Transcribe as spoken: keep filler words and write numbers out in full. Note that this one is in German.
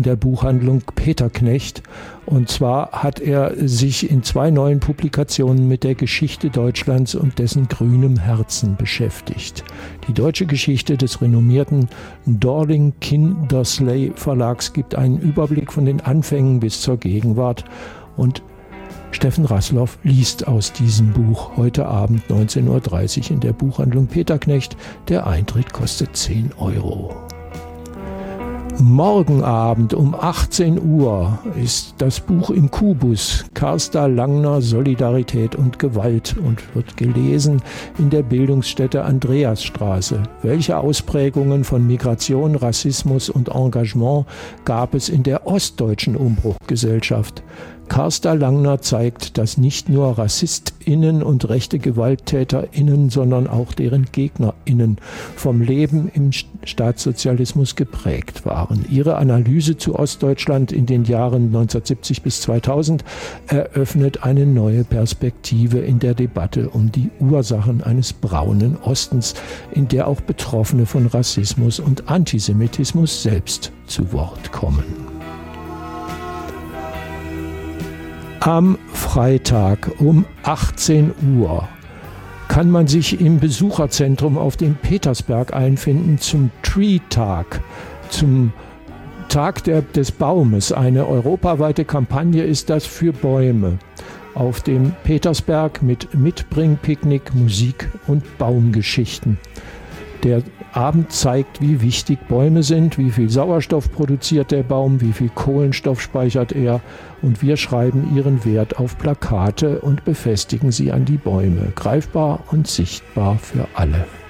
der Buchhandlung Peterknecht. Und zwar hat er sich in zwei neuen Publikationen mit der Geschichte Deutschlands und dessen grünem Herzen beschäftigt. Die deutsche Geschichte des renommierten Dorling Kindersley Verlags gibt einen Überblick von den Anfängen bis zur Gegenwart. Und Steffen Rasloff liest aus diesem Buch heute Abend neunzehn Uhr dreißig in der Buchhandlung Peterknecht. Der Eintritt kostet zehn Euro. Morgen Abend um achtzehn Uhr ist das Buch im Kubus, Carsta Langner, Solidarität und Gewalt, und wird gelesen in der Bildungsstätte Andreasstraße. Welche Ausprägungen von Migration, Rassismus und Engagement gab es in der ostdeutschen Umbruchgesellschaft? Carsta Langner zeigt, dass nicht nur RassistInnen und rechte GewalttäterInnen, sondern auch deren GegnerInnen vom Leben im Staatssozialismus geprägt waren. Ihre Analyse zu Ostdeutschland in den Jahren neunzehnhundertsiebzig bis zweitausend eröffnet eine neue Perspektive in der Debatte um die Ursachen eines braunen Ostens, in der auch Betroffene von Rassismus und Antisemitismus selbst zu Wort kommen. Am Freitag um achtzehn Uhr kann man sich im Besucherzentrum auf dem Petersberg einfinden zum Tree-Tag, zum Tag der, des Baumes. Eine europaweite Kampagne ist das für Bäume auf dem Petersberg mit Mitbringpicknick, Musik und Baumgeschichten. Der Abend zeigt, wie wichtig Bäume sind, wie viel Sauerstoff produziert der Baum, wie viel Kohlenstoff speichert er, und wir schreiben ihren Wert auf Plakate und befestigen sie an die Bäume, greifbar und sichtbar für alle.